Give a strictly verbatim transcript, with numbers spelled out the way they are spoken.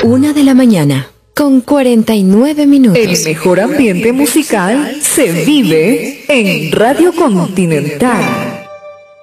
Una de la mañana, con cuarenta y nueve minutos. El mejor ambiente musical se vive en Radio Continental.